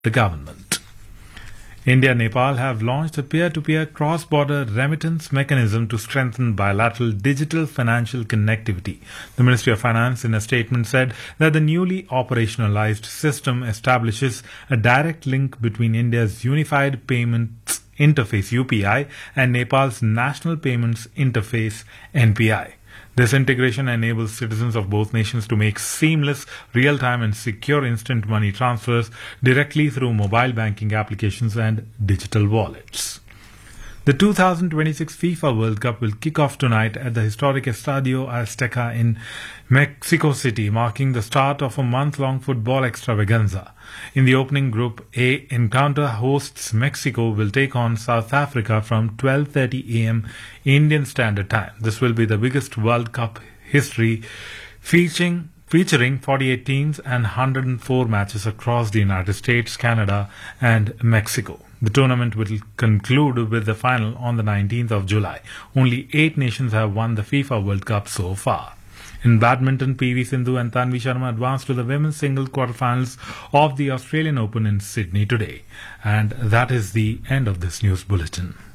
the government. India and Nepal have launched a peer-to-peer cross-border remittance mechanism to strengthen bilateral digital financial connectivity. The Ministry of Finance in a statement said that the newly operationalized system establishes a direct link between India's Unified Payments Interface UPI and Nepal's National Payments Interface NPI. This integration enables citizens of both nations to make seamless, real-time and secure instant money transfers directly through mobile banking applications and digital wallets. The 2026 FIFA World Cup will kick off tonight at the historic Estadio Azteca in Mexico City, marking the start of a month-long football extravaganza. In the opening Group A encounter, hosts Mexico will take on South Africa from 12:30 a.m. Indian Standard Time. This will be the biggest World Cup history, featuring 48 teams and 104 matches across the United States, Canada and Mexico. The tournament will conclude with the final on the 19th of July. Only 8 nations have won the FIFA World Cup so far. In badminton, PV Sindhu and Tanvi Sharma advanced to the women's singles quarterfinals of the Australian Open in Sydney today. And that is the end of this news bulletin.